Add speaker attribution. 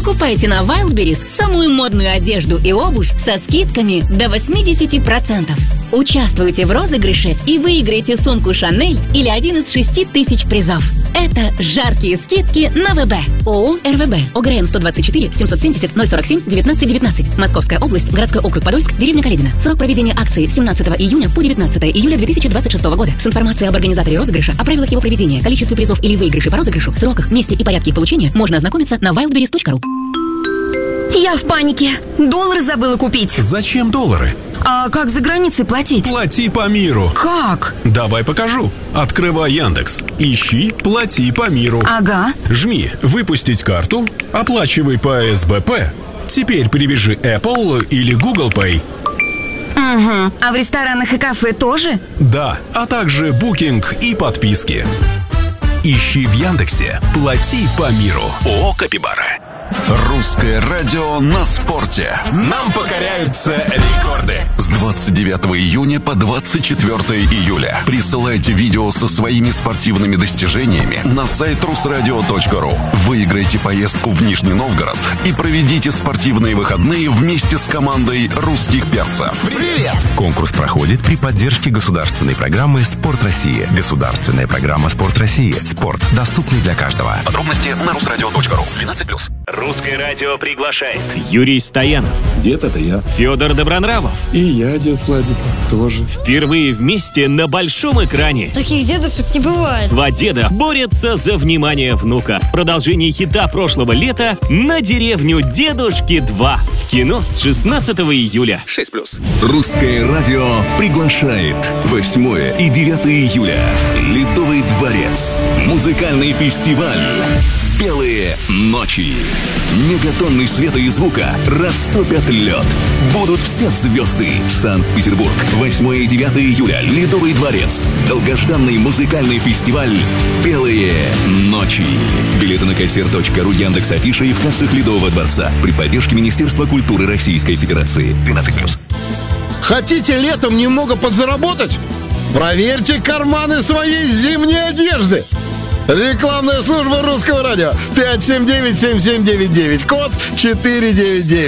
Speaker 1: Покупайте на Wildberries самую модную одежду и обувь со скидками до 80%. Участвуйте в розыгрыше и выиграйте сумку Шанель или один из 6000 призов. Это жаркие скидки на ВБ. ООО «РВБ». ОГРН 124 770 047 1919. Московская область, городской округ Подольск, деревня Каледино. Срок проведения акции с 17 июня по 19 июля 2026 года. С информацией об организаторе розыгрыша, о правилах его проведения, количестве призов или выигрыше по розыгрышу, сроках, месте и порядке получения можно ознакомиться на wildberries.ru.
Speaker 2: Я в панике. Доллары забыла купить.
Speaker 3: Зачем доллары?
Speaker 2: А как за границей платить?
Speaker 3: Плати по миру.
Speaker 2: Как?
Speaker 3: Давай покажу. Открывай Яндекс. Ищи «Плати по миру».
Speaker 2: Ага.
Speaker 3: Жми «Выпустить карту», оплачивай по СБП. Теперь привяжи Apple или Google Pay.
Speaker 2: Угу. А в ресторанах и кафе тоже?
Speaker 3: Да, а также букинг и подписки. Ищи в Яндексе «Плати по миру». ООО «Капибара».
Speaker 4: Русское радио на спорте.
Speaker 3: Нам покоряются рекорды.
Speaker 4: С 29 июня по 24 июля. Присылайте видео со своими спортивными достижениями на сайт rusradio.ru. Выиграйте поездку в Нижний Новгород и проведите спортивные выходные вместе с командой русских перцев.
Speaker 5: Привет! Конкурс проходит при поддержке государственной программы «Спорт России». Государственная программа «Спорт России». Спорт доступный для каждого.
Speaker 4: Подробности на rusradio.ru. 12+.
Speaker 6: Русское радио приглашает Юрий Стоянов.
Speaker 7: Дед — это я.
Speaker 6: Федор Добронравов.
Speaker 7: И я, дед Сладиков, тоже.
Speaker 6: Впервые вместе на большом экране.
Speaker 8: Таких дедушек не бывает.
Speaker 6: Два деда борются за внимание внука. Продолжение хита прошлого лета «На деревню дедушки 2». В кино с 16 июля. 6+.
Speaker 9: Русское радио приглашает 8 и 9 июля. Ледовый дворец. Музыкальный фестиваль. Белые ночи. Мегатонны света и звука растопят лед. Будут все звезды. Санкт-Петербург. 8 и 9 июля. Ледовый дворец. Долгожданный музыкальный фестиваль «Белые ночи». Билеты на кассир.ру, Яндекс.Афиша и в кассах Ледового дворца. При поддержке Министерства культуры Российской Федерации. 12+.
Speaker 10: Хотите летом немного подзаработать? Проверьте карманы своей зимней одежды. Рекламная служба Русского радио. 579-7799. Код 499.